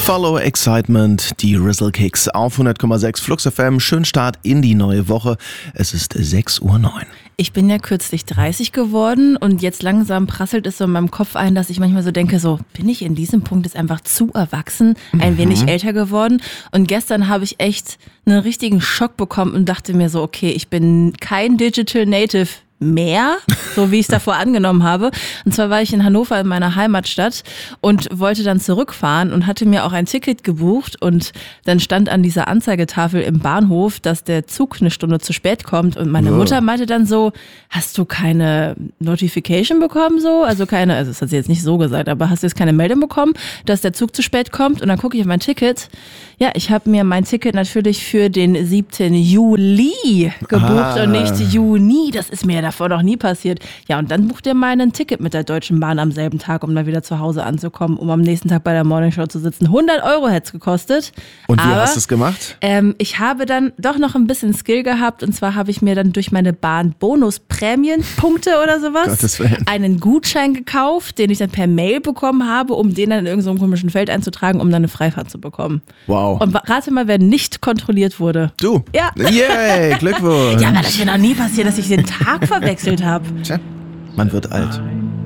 Follow Excitement, die Rizzle Kicks auf 100,6 Flux FM. Schönen Start in die neue Woche. Es ist 6:09 Uhr. Ich bin ja kürzlich 30 geworden und jetzt langsam prasselt es so in meinem Kopf ein, dass ich manchmal so denke, so bin ich in diesem Punkt jetzt einfach zu erwachsen, ein wenig älter geworden. Und gestern habe ich echt einen richtigen Schock bekommen und dachte mir so, okay, ich bin kein Digital Native mehr, so wie ich es davor angenommen habe. Und zwar war ich in Hannover in meiner Heimatstadt und wollte dann zurückfahren und hatte mir auch ein Ticket gebucht und dann stand an dieser Anzeigetafel im Bahnhof, dass der Zug eine Stunde zu spät kommt und meine Mutter meinte dann so, hast du keine Notification bekommen so? Also das hat sie jetzt nicht so gesagt, aber hast du jetzt keine Meldung bekommen, dass der Zug zu spät kommt? Und dann gucke ich auf mein Ticket. Ja, ich habe mir mein Ticket natürlich für den 7. Juli gebucht und nicht Juni. Das ist mir ja davor noch nie passiert. Ja, und dann bucht ihr mal ein Ticket mit der Deutschen Bahn am selben Tag, um dann wieder zu Hause anzukommen, um am nächsten Tag bei der Morningshow zu sitzen. 100 € hätte es gekostet. Und wie hast du es gemacht? Ich habe dann doch noch ein bisschen Skill gehabt. Und zwar habe ich mir dann durch meine Bahn Bonus-Prämienpunkte oder sowas Gottes Willen. einen Gutschein gekauft, den ich dann per Mail bekommen habe, um den dann in irgendeinem komischen Feld einzutragen, um dann eine Freifahrt zu bekommen. Wow. Und rate mal, wer nicht kontrolliert wurde. Du? Ja. Yay, Glückwunsch. Ja, aber das ist mir noch nie passiert, dass ich den Tag verwechselt habe. Tja, man wird alt.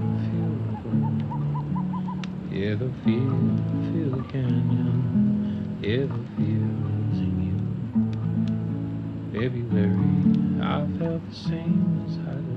Yeah, the feel the canyon. Yeah, the feels in you. February, I felt the same as I